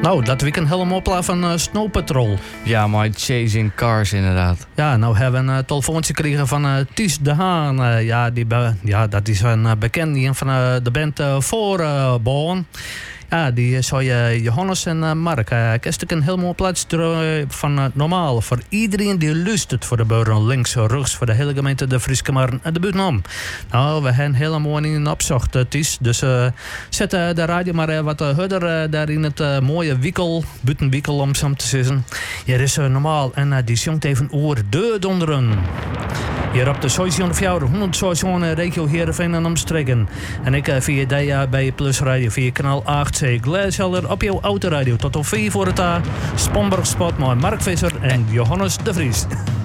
Nou, dat weekend helemaal op van Snow Patrol. Ja, maar Chasing Cars inderdaad. Ja, nou hebben we een telefoontje gekregen van Ties de Haan. Dat is een bekende van de band Voorboon. Ja, die zou Johannes en Mark. Ik is een heel mooi plaats van normaal. Voor iedereen die luistert voor de buren links, rechts, voor de hele gemeente de Frieske Maren en de buitenom. Nou, we hebben helemaal niet opzocht, Ties. Dus zet de radio maar wat harder daar in het mooie wikkel, buitenwikkel om zo te zeggen. Hier is normaal en die zongt even oor de donderen. Hier op de 100 regio Heerenveen en omstreken. En ik via DA bij Plus Radio via kanaal 8C Glashelder op jouw autoradio. Tot op 4 voor het Spomberg Spot met Mark Visser en Johannes de Vries.